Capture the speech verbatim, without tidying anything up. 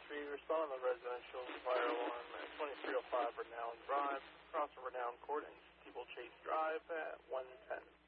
three, respond on the residential fire alarm at twenty-three oh five Renown Drive, across from Renown Court and Steeplechase Drive at one ten.